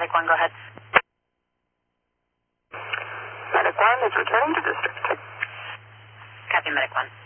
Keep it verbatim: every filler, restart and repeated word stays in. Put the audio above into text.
Medic one, go ahead. Medic one is returning to district. Copy, Medic one.